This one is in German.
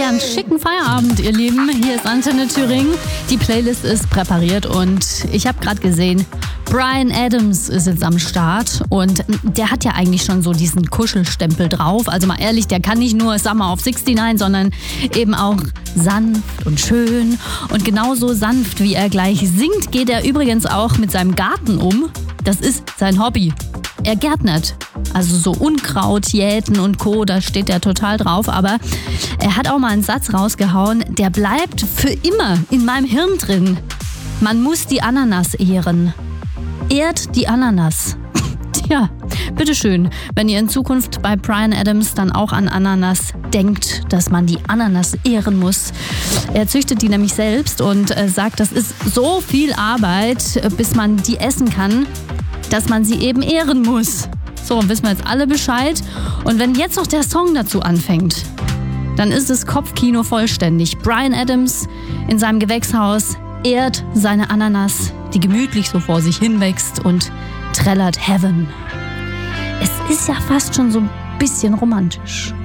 einen schicken Feierabend, ihr Lieben. Hier ist Antenne Thüringen. Die Playlist ist präpariert und ich habe gerade gesehen, Bryan Adams ist jetzt am Start und der hat ja eigentlich schon so diesen Kuschelstempel drauf. Also mal ehrlich, der kann nicht nur Summer of 69, sondern eben auch sanft und schön. Und genauso sanft, wie er gleich singt, geht er übrigens auch mit seinem Garten um. Das ist sein Hobby. Er gärtnert. Also so Unkraut, Jäten und Co., da steht er total drauf. Aber er hat auch mal einen Satz rausgehauen, der bleibt für immer in meinem Hirn drin. Man muss die Ananas ehren. Ehrt die Ananas. Tja, bitteschön, wenn ihr in Zukunft bei Bryan Adams dann auch an Ananas denkt, dass man die Ananas ehren muss. Er züchtet die nämlich selbst und sagt, das ist so viel Arbeit, bis man die essen kann, dass man sie eben ehren muss. So, wissen wir jetzt alle Bescheid. Und wenn jetzt noch der Song dazu anfängt, dann ist das Kopfkino vollständig. Bryan Adams in seinem Gewächshaus ehrt seine Ananas, die gemütlich so vor sich hinwächst und trällert Heaven. Es ist ja fast schon so ein bisschen romantisch.